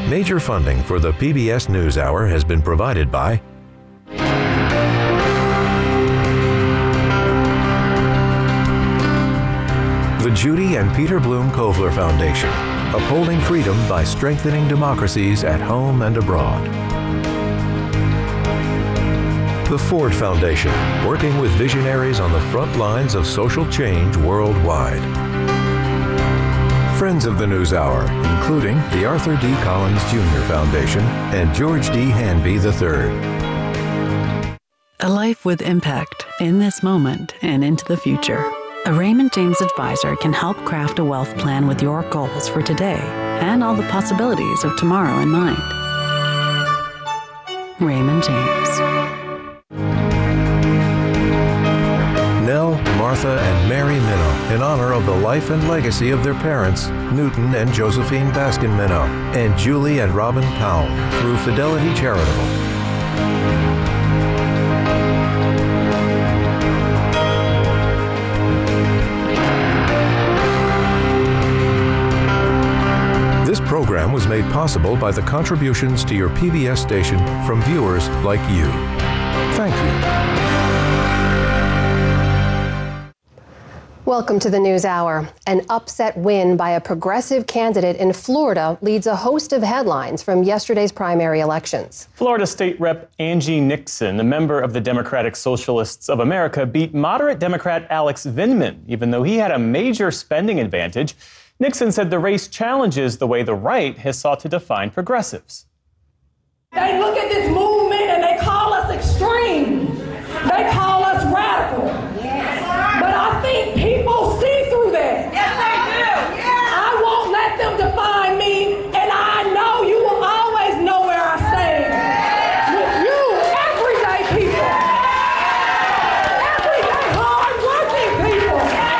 Major funding for the PBS NewsHour has been provided by the Judy and Peter Bloom Kovler Foundation, upholding freedom by strengthening democracies at home and abroad. The Ford Foundation, working with visionaries on the front lines of social change worldwide. Friends of the NewsHour, including the Arthur D. Collins Jr. Foundation and George D. Hanby III. A life with impact in this moment and into the future. A Raymond James advisor can help craft a wealth plan with your goals for today and all the possibilities of tomorrow in mind. Raymond James. Nell, Martha, and Mary Minow, in honor of the life and legacy of their parents, Newton and Josephine Baskin Minow, and Julie and Robin Powell, through Fidelity Charitable. This program was made possible by the contributions to your PBS station from viewers like you. Thank you. Welcome to the NewsHour. An upset win by a progressive candidate in Florida leads a host of headlines from yesterday's primary elections. Florida State Rep. Angie Nixon, a member of the Democratic Socialists of America, beat moderate Democrat Alex Vindman, even though he had a major spending advantage. Nixon said the race challenges the way the right has sought to define progressives. They look at this movement and they call us extreme. They call us radical. Yes. But I think people see through that. Yes, they do. Yes. I won't let them define me, and I know you will always know where I stand. With you, everyday people. Everyday, hard-working people.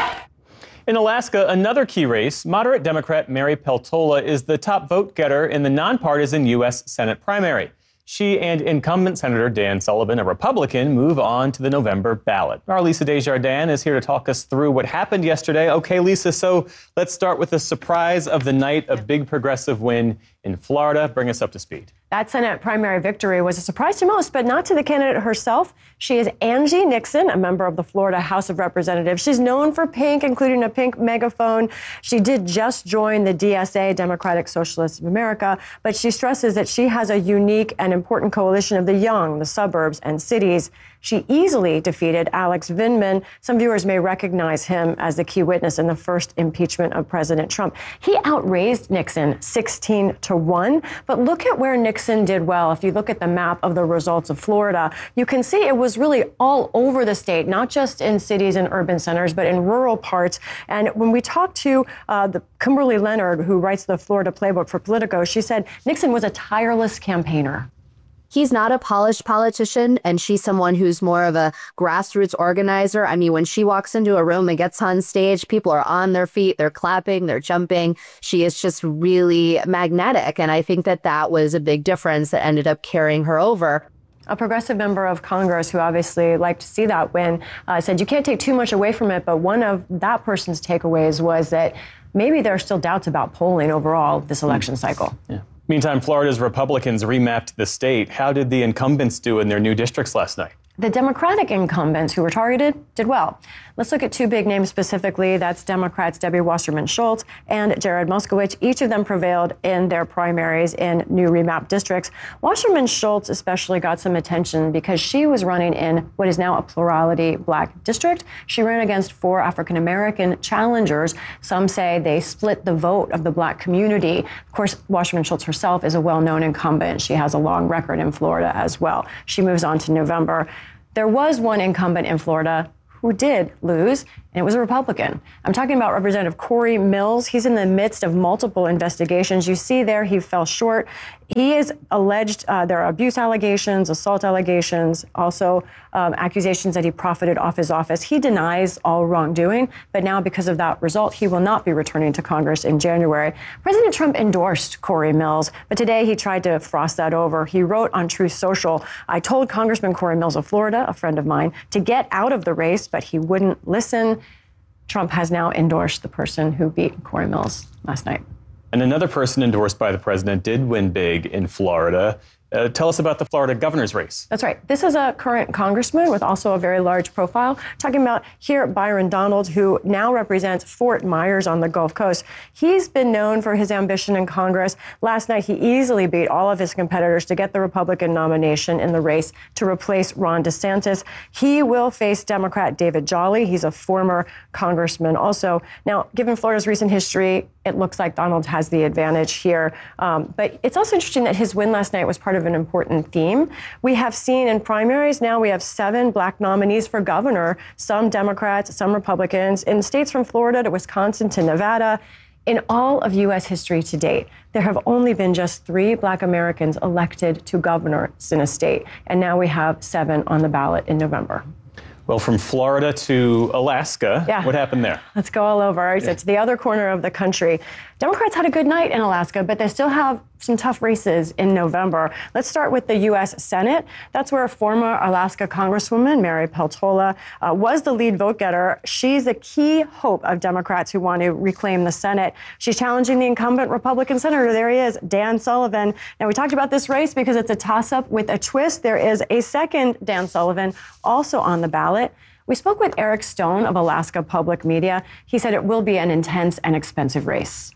In Alaska, another key race, moderate Democrat Mary Peltola is the top vote getter in the nonpartisan U.S. Senate primary. She and incumbent Senator Dan Sullivan, a Republican, move on to the November ballot. Our Lisa Desjardins is here to talk us through what happened yesterday. Okay, Lisa, so let's start with the surprise of the night, a big progressive win in Florida. Bring us up to speed. That Senate primary victory was a surprise to most, but not to the candidate herself. She is Angie Nixon, a member of the Florida House of Representatives. She's known for pink, including a pink megaphone. She did just join the DSA, Democratic Socialists of America, but she stresses that she has a unique and important coalition of the young, the suburbs, and cities. She easily defeated Alex Vindman. Some viewers may recognize him as the key witness in the first impeachment of President Trump. He outraised Nixon 16-1, but look at where Nixon did well. If you look at the map of the results of Florida, you can see it was really all over the state, not just in cities and urban centers, but in rural parts. And when we talked to the Kimberly Leonard, who writes the Florida Playbook for Politico, she said Nixon was a tireless campaigner. He's not a polished politician, and she's someone who's more of a grassroots organizer. I mean, when she walks into a room and gets on stage, people are on their feet, they're clapping, they're jumping. She is just really magnetic, and I think that that was a big difference that ended up carrying her over. A progressive member of Congress who obviously liked to see that win said you can't take too much away from it, but one of that person's takeaways was that maybe there are still doubts about polling overall this election cycle. Yeah. Meantime, Florida's Republicans remapped the state. How did the incumbents do in their new districts last night? The Democratic incumbents who were targeted did well. Let's look at two big names specifically. That's Democrats Debbie Wasserman Schultz and Jared Moskowitz. Each of them prevailed in their primaries in new remapped districts. Wasserman Schultz especially got some attention because she was running in what is now a plurality black district. She ran against 4 African-American challengers. Some say they split the vote of the black community. Of course, Wasserman Schultz herself is a well-known incumbent. She has a long record in Florida as well. She moves on to November. There was one incumbent in Florida who did lose, and it was a Republican. I'm talking about Representative Corey Mills. He's in the midst of multiple investigations. You see there he fell short. He is alleged, there are abuse allegations, assault allegations, also accusations that he profited off his office. He denies all wrongdoing, but now because of that result, he will not be returning to Congress in January. President Trump endorsed Corey Mills, but today he tried to frost that over. He wrote on Truth Social, I told Congressman Corey Mills of Florida, a friend of mine, to get out of the race, but he wouldn't listen. Trump has now endorsed the person who beat Corey Mills last night. And another person endorsed by the president did win big in Florida. Tell us about the Florida governor's race. That's right. This is a current congressman with also a very large profile. Talking about here, Byron Donalds, who now represents Fort Myers on the Gulf Coast. He's been known for his ambition in Congress. Last night, he easily beat all of his competitors to get the Republican nomination in the race to replace Ron DeSantis. He will face Democrat David Jolly. He's a former congressman also. Now, given Florida's recent history, it looks like Donald has the advantage here. But it's also interesting that his win last night was part of an important theme. We have seen in primaries now we have 7 black nominees for governor, some Democrats, some Republicans, in states from Florida to Wisconsin to Nevada. In all of U.S. history to date, there have only been just 3 black Americans elected to governor in a state. And now we have 7 on the ballot in November. Well, from Florida to Alaska, what happened there? Let's go all over. So to the other corner of the country. Democrats had a good night in Alaska, but they still have some tough races in November. Let's start with the U.S. Senate. That's where former Alaska Congresswoman Mary Peltola was the lead vote getter. She's a key hope of Democrats who want to reclaim the Senate. She's challenging the incumbent Republican senator. There he is, Dan Sullivan. Now, we talked about this race because it's a toss-up with a twist. There is a second Dan Sullivan also on the ballot. We spoke with Eric Stone of Alaska Public Media. He said it will be an intense and expensive race.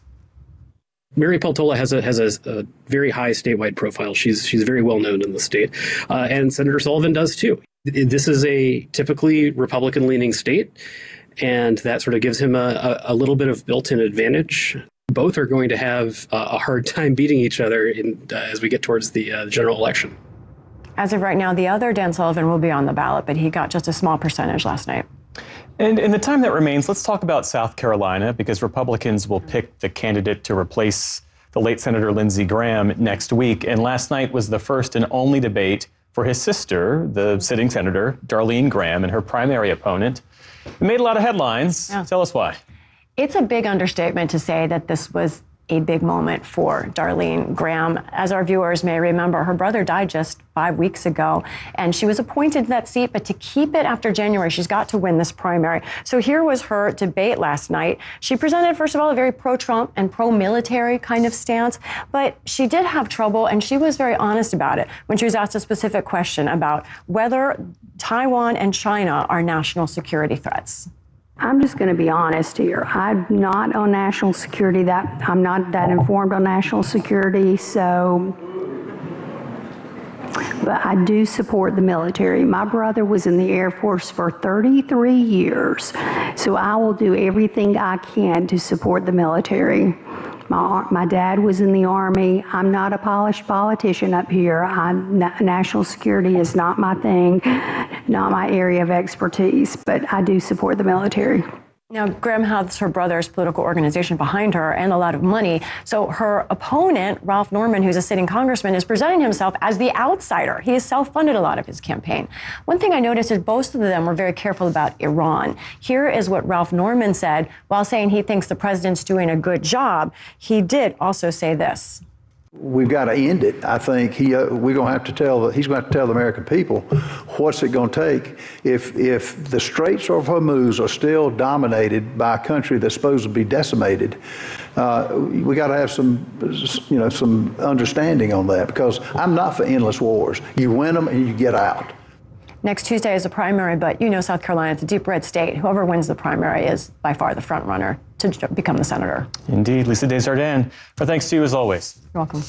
Mary Peltola has a very high statewide profile. She's very well known in the state, and Senator Sullivan does too. This is a typically Republican-leaning state, and that sort of gives him a little bit of built-in advantage. Both are going to have a hard time beating each other as we get towards the general election. As of right now, the other Dan Sullivan will be on the ballot, but he got just a small percentage last night. And in the time that remains, let's talk about South Carolina, because Republicans will pick the candidate to replace the late Senator Lindsey Graham next week. And last night was the first and only debate for his sister, the sitting Senator Darlene Graham, and her primary opponent. It made a lot of headlines. Yeah. Tell us why. It's a big understatement to say that this was a big moment for Darlene Graham. As our viewers may remember, her brother died just 5 weeks ago, and she was appointed to that seat, but to keep it after January, she's got to win this primary. So here was her debate last night. She presented, first of all, a very pro-Trump and pro-military kind of stance, but she did have trouble, and she was very honest about it when she was asked a specific question about whether Taiwan and China are national security threats. I'm just going to be honest here. I'm not on national security. I'm not that informed on national security, but I do support the military. My brother was in the Air Force for 33 years, so I will do everything I can to support the military. My dad was in the Army. I'm not a polished politician up here. National security is not my thing, not my area of expertise, but I do support the military. Now, Graham has her brother's political organization behind her and a lot of money. So her opponent, Ralph Norman, who's a sitting congressman, is presenting himself as the outsider. He has self-funded a lot of his campaign. One thing I noticed is both of them were very careful about Iran. Here is what Ralph Norman said. While saying he thinks the president's doing a good job, he did also say this. We've got to end it. I think he's going to have to tell the American people what's it going to take. If the Straits of Hormuz are still dominated by a country that's supposed to be decimated, we got to have some understanding on that, because I'm not for endless wars. You win them and you get out. Next Tuesday is a primary, but you know South Carolina, it's a deep red state. Whoever wins the primary is by far the front runner to become the senator. Indeed. Lisa Desjardins, our thanks to you as always. You're welcome.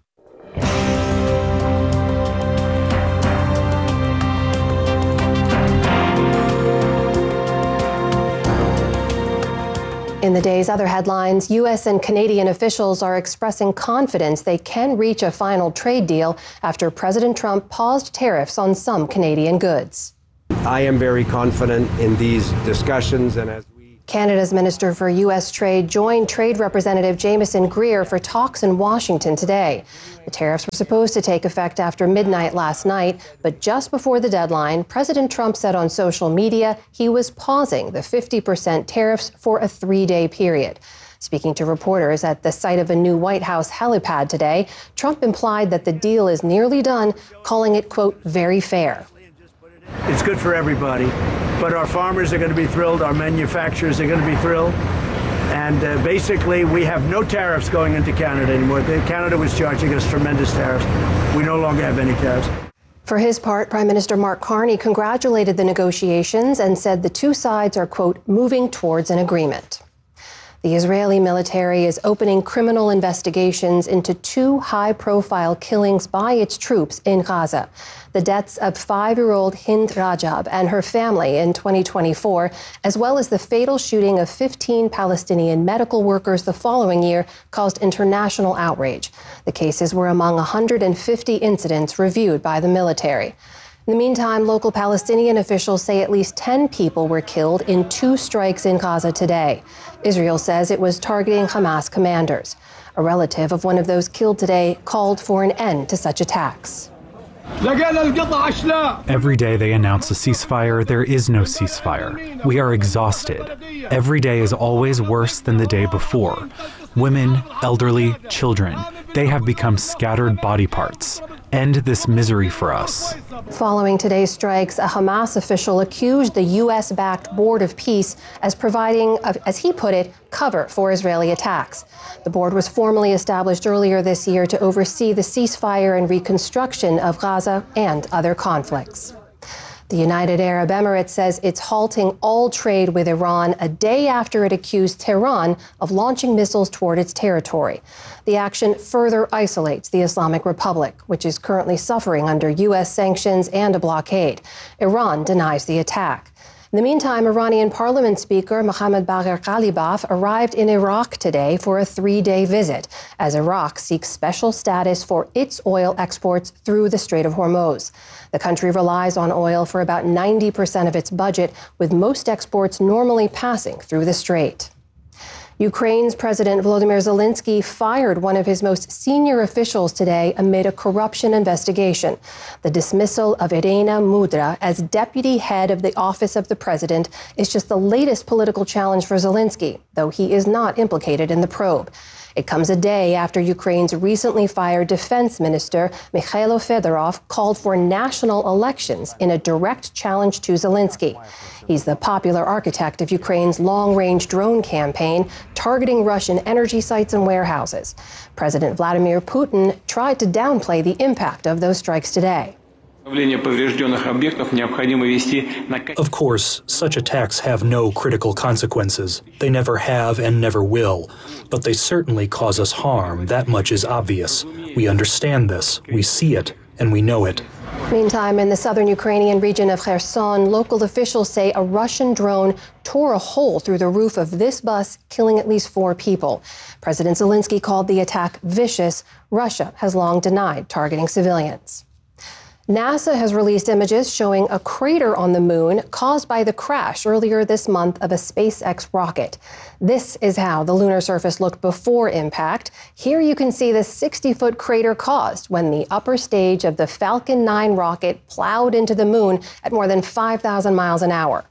In the day's other headlines, U.S. and Canadian officials are expressing confidence they can reach a final trade deal after President Trump paused tariffs on some Canadian goods. I am very confident in these discussions, and Canada's Minister for U.S. Trade joined Trade Representative Jameson Greer for talks in Washington today. The tariffs were supposed to take effect after midnight last night, but just before the deadline, President Trump said on social media he was pausing the 50% tariffs for a 3-day period. Speaking to reporters at the site of a new White House helipad today, Trump implied that the deal is nearly done, calling it, quote, very fair. It's good for everybody, but our farmers are going to be thrilled, our manufacturers are going to be thrilled, And basically, we have no tariffs going into Canada anymore. Canada was charging us tremendous tariffs. We no longer have any tariffs. For his part, Prime Minister Mark Carney congratulated the negotiations and said the two sides are, quote, moving towards an agreement. The Israeli military is opening criminal investigations into two high-profile killings by its troops in Gaza. The deaths of 5-year-old Hind Rajab and her family in 2024, as well as the fatal shooting of 15 Palestinian medical workers the following year, caused international outrage. The cases were among 150 incidents reviewed by the military. In the meantime, local Palestinian officials say at least 10 people were killed in 2 strikes in Gaza today. Israel says it was targeting Hamas commanders. A relative of one of those killed today called for an end to such attacks. Every day they announce a ceasefire, there is no ceasefire. We are exhausted. Every day is always worse than the day before. Women, elderly, children, they have become scattered body parts. End this misery for us. Following today's strikes, a Hamas official accused the U.S.-backed Board of Peace as providing, as he put it, cover for Israeli attacks. The board was formally established earlier this year to oversee the ceasefire and reconstruction of Gaza and other conflicts. The United Arab Emirates says it's halting all trade with Iran a day after it accused Tehran of launching missiles toward its territory. The action further isolates the Islamic Republic, which is currently suffering under U.S. sanctions and a blockade. Iran denies the attack. In the meantime, Iranian Parliament Speaker Mohammad Bagher Ghalibaf arrived in Iraq today for a 3-day visit, as Iraq seeks special status for its oil exports through the Strait of Hormuz. The country relies on oil for about 90% of its budget, with most exports normally passing through the strait. Ukraine's President Volodymyr Zelensky fired one of his most senior officials today amid a corruption investigation. The dismissal of Irina Mudra as deputy head of the office of the president is just the latest political challenge for Zelensky, though he is not implicated in the probe. It comes a day after Ukraine's recently fired defense minister, Mikhailo Fedorov, called for national elections in a direct challenge to Zelensky. He's the popular architect of Ukraine's long-range drone campaign targeting Russian energy sites and warehouses. President Vladimir Putin tried to downplay the impact of those strikes today. Of course, such attacks have no critical consequences. They never have and never will. But they certainly cause us harm. That much is obvious. We understand this, we see it, and we know it. Meantime, in the southern Ukrainian region of Kherson, local officials say a Russian drone tore a hole through the roof of this bus, killing at least 4 people. President Zelensky called the attack vicious. Russia has long denied targeting civilians. NASA has released images showing a crater on the moon caused by the crash earlier this month of a SpaceX rocket. This is how the lunar surface looked before impact. Here you can see the 60-foot crater caused when the upper stage of the Falcon 9 rocket plowed into the moon at more than 5,000 miles an hour.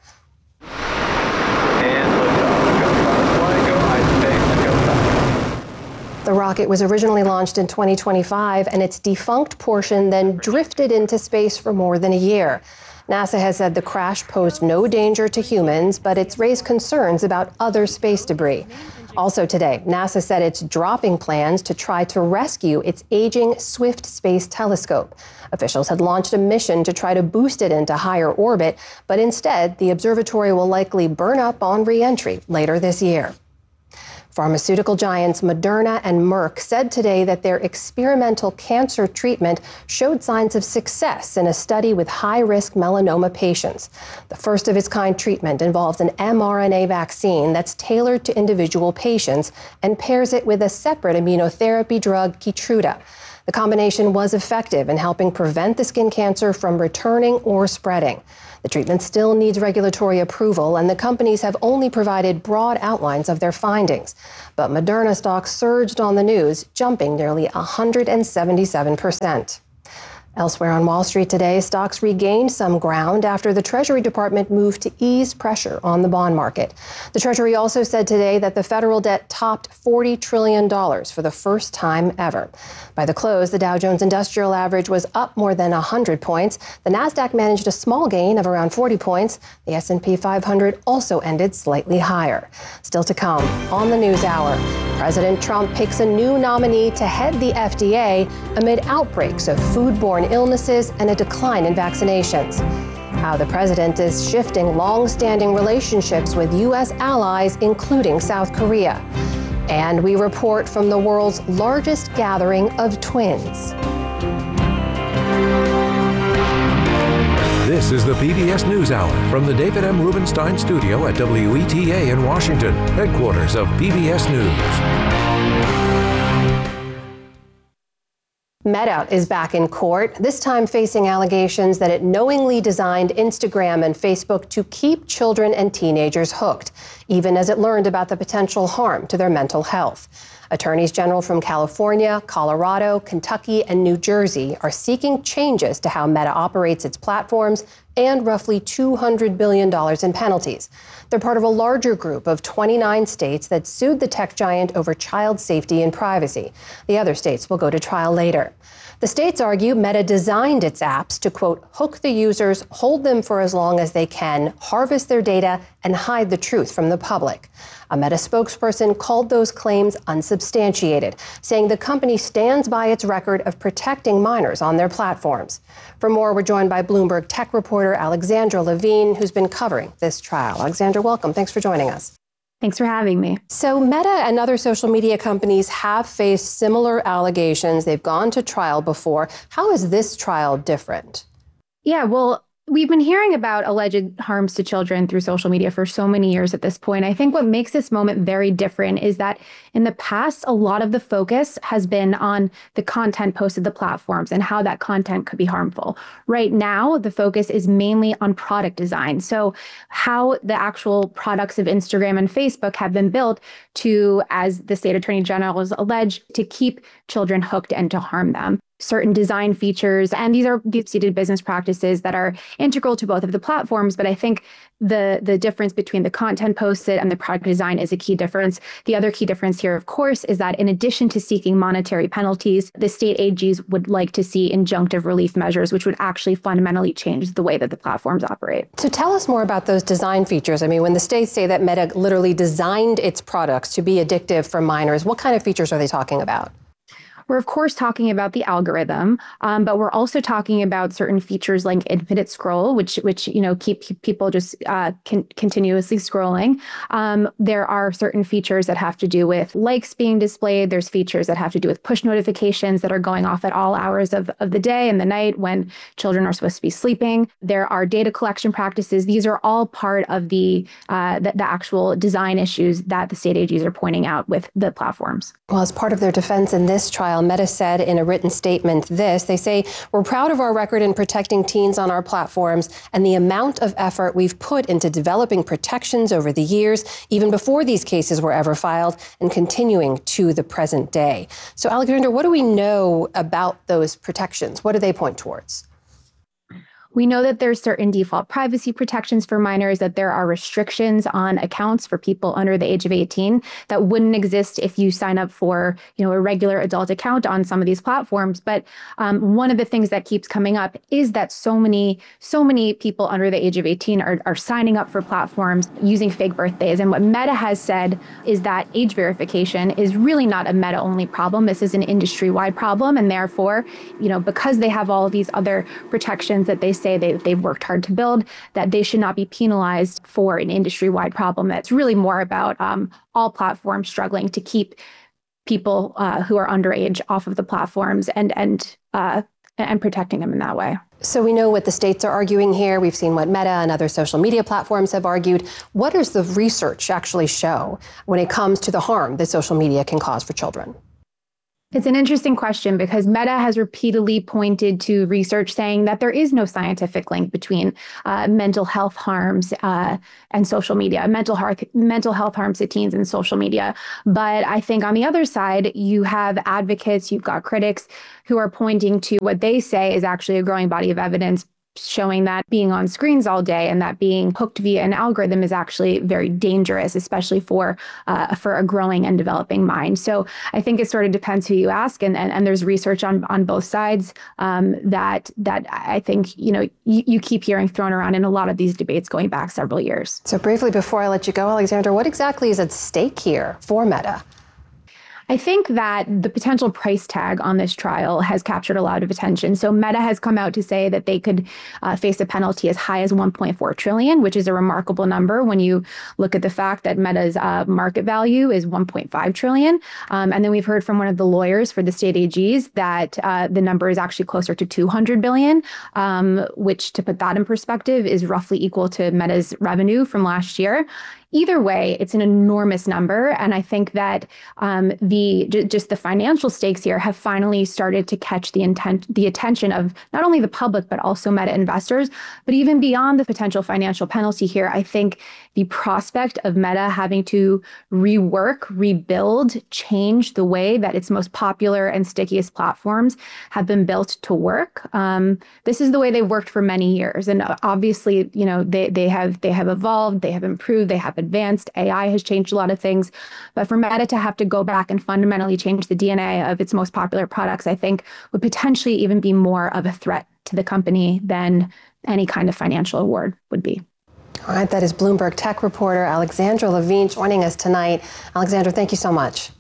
The rocket was originally launched in 2025, and its defunct portion then drifted into space for more than a year. NASA has said the crash posed no danger to humans, but it's raised concerns about other space debris. Also today, NASA said it's dropping plans to try to rescue its aging Swift Space Telescope. Officials had launched a mission to try to boost it into higher orbit, but instead, the observatory will likely burn up on re-entry later this year. Pharmaceutical giants Moderna and Merck said today that their experimental cancer treatment showed signs of success in a study with high-risk melanoma patients. The first-of-its-kind treatment involves an mRNA vaccine that's tailored to individual patients and pairs it with a separate immunotherapy drug, Keytruda. The combination was effective in helping prevent the skin cancer from returning or spreading. The treatment still needs regulatory approval, and the companies have only provided broad outlines of their findings. But Moderna stock surged on the news, jumping nearly 177%. Elsewhere on Wall Street today, stocks regained some ground after the Treasury Department moved to ease pressure on the bond market. The Treasury also said today that the federal debt topped $40 trillion for the first time ever. By the close, the Dow Jones Industrial Average was up more than 100 points. The Nasdaq managed a small gain of around 40 points. The S&P 500 also ended slightly higher. Still to come on the NewsHour, President Trump picks a new nominee to head the FDA amid outbreaks of foodborne illnesses and a decline in vaccinations. How the president is shifting long-standing relationships with U.S. allies, including South Korea. And we report from the world's largest gathering of twins. This is the PBS NewsHour from the David M. Rubenstein studio at WETA in Washington, headquarters of PBS News. Meta is back in court, this time facing allegations that it knowingly designed Instagram and Facebook to keep children and teenagers hooked, even as it learned about the potential harm to their mental health. Attorneys general from California, Colorado, Kentucky, and New Jersey are seeking changes to how Meta operates its platforms and roughly $200 billion in penalties. They're part of a larger group of 29 states that sued the tech giant over child safety and privacy. The other states will go to trial later. The states argue Meta designed its apps to, quote, hook the users, hold them for as long as they can, harvest their data, and hide the truth from the public. A Meta spokesperson called those claims unsubstantiated, saying the company stands by its record of protecting minors on their platforms. For more, we're joined by Bloomberg tech reporter Alexandra Levine, who's been covering this trial. Alexandra, welcome. Thanks for joining us. Thanks for having me. So Meta and other social media companies have faced similar allegations. They've gone to trial before. How is this trial different? Yeah, well, we've been hearing about alleged harms to children through social media for so many years at this point. I think what makes this moment very different is that in the past, a lot of the focus has been on the content posted to the platforms and how that content could be harmful. Right now, the focus is mainly on product design. So how the actual products of Instagram and Facebook have been built to, as the state attorney general has alleged, to keep children hooked and to harm them. Certain design features, and these are deep-seated business practices that are integral to both of the platforms. But I think the difference between the content posted and the product design is a key difference. The other key difference here, of course, is that in addition to seeking monetary penalties, the state AGs would like to see injunctive relief measures, which would actually fundamentally change the way that the platforms operate. So tell us more about those design features. I mean, when the states say that Meta literally designed its products to be addictive for minors, what kind of features are they talking about? We're, of course, talking about the algorithm, but we're also talking about certain features like infinite scroll, which keep people just continuously scrolling. There are certain features that have to do with likes being displayed. There's features that have to do with push notifications that are going off at all hours of the day and the night when children are supposed to be sleeping. There are data collection practices. These are all part of the actual design issues that the state AGs are pointing out with the platforms. Well, as part of their defense in this trial, Meta said in a written statement they say, we're proud of our record in protecting teens on our platforms and the amount of effort we've put into developing protections over the years, even before these cases were ever filed and continuing to the present day. So, Alexandra, what do we know about those protections? What do they point towards? We know that there's certain default privacy protections for minors, that there are restrictions on accounts for people under the age of 18 that wouldn't exist if you sign up for, a regular adult account on some of these platforms. But one of the things that keeps coming up is that so many people under the age of 18 are signing up for platforms using fake birthdays. And what Meta has said is that age verification is really not a Meta-only problem. This is an industry-wide problem. And therefore, because they have all of these other protections that they say they've worked hard to build, that they should not be penalized for an industry-wide problem. That's really more about all platforms struggling to keep people who are underage off of the platforms and protecting them in that way. So we know what the states are arguing here. We've seen what Meta and other social media platforms have argued. What does the research actually show when it comes to the harm that social media can cause for children? It's an interesting question because Meta has repeatedly pointed to research saying that there is no scientific link between mental health harms and social media, mental health harms to teens and social media. But I think on the other side, you have advocates, you've got critics who are pointing to what they say is actually a growing body of evidence showing that being on screens all day and that being hooked via an algorithm is actually very dangerous, especially for a growing and developing mind. So I think it sort of depends who you ask, and there's research on both sides that I think you keep hearing thrown around in a lot of these debates going back several years. So briefly before I let you go, Alexandra, what exactly is at stake here for Meta? I think that the potential price tag on this trial has captured a lot of attention. So Meta has come out to say that they could face a penalty as high as $1.4 trillion, which is a remarkable number when you look at the fact that Meta's market value is $1.5 trillion. And then we've heard from one of the lawyers for the state AGs that the number is actually closer to $200 billion, which, to put that in perspective, is roughly equal to Meta's revenue from last year. Either way, it's an enormous number, and I think that just the financial stakes here have finally started to catch the attention of not only the public but also Meta investors. But even beyond the potential financial penalty here, I think the prospect of Meta having to rework, rebuild, change the way that its most popular and stickiest platforms have been built to work. This is the way they've worked for many years, and obviously, they have evolved, they have improved, they have advanced. AI has changed a lot of things, but for Meta to have to go back and fundamentally change the DNA of its most popular products, I think would potentially even be more of a threat to the company than any kind of financial award would be. All right, that is Bloomberg tech reporter Alexandra Levine joining us tonight. Alexandra, thank you so much.